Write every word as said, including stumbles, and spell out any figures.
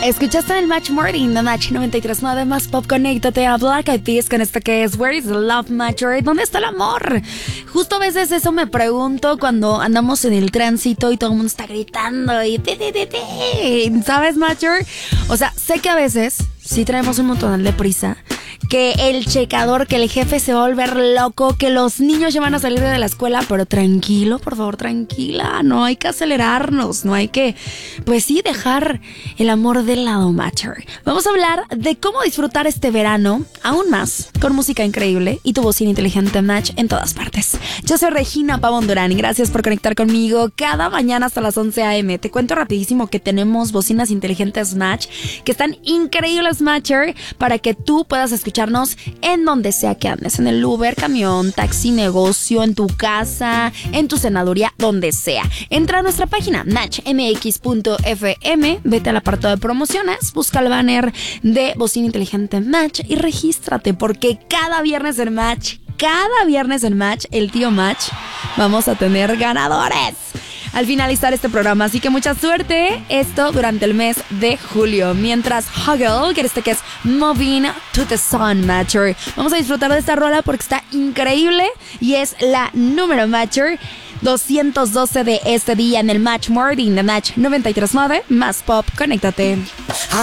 Escuchaste el Match Morning de Match noventa y tres punto nueve más Pop. Conéctate a Black Eyed Peas con esto que es Where is the Love Matcher? ¿Dónde está el amor? Justo a veces eso me pregunto cuando andamos en el tránsito y todo el mundo está gritando y ti, ti, ti, ti. ¿Sabes, Matcher? O sea, sé que a veces sí traemos un montón de prisa, que el checador, que el jefe se va a volver loco, que los niños ya van a salir de la escuela, pero tranquilo, por favor, tranquila, no hay que acelerarnos, no hay que, pues sí, dejar el amor de lado, Matcher. Vamos a hablar de cómo disfrutar este verano, aún más, con música increíble y tu bocina inteligente Match en todas partes. Yo soy Regina Pavón Durán y gracias por conectar conmigo cada mañana hasta las once a eme. Te cuento rapidísimo que tenemos bocinas inteligentes Match, que están increíbles, Matcher, para que tú puedas escucharnos en donde sea que andes, en el Uber, camión, taxi, negocio, en tu casa, en tu cenaduría, donde sea. Entra a nuestra página match m x punto f m, vete al apartado de promociones, busca el banner de bocina inteligente Match y regístrate, porque cada viernes en Match, cada viernes en Match, el tío Match, vamos a tener ganadores al finalizar este programa, así que mucha suerte. Esto durante el mes de julio. Mientras Huggle, que este que es Moving to the Sun, Matcher. Vamos a disfrutar de esta rola porque está increíble y es la número Matcher doscientos doce de este día en el Match Morning de Match noventa y tres punto nueve más Pop. Conéctate.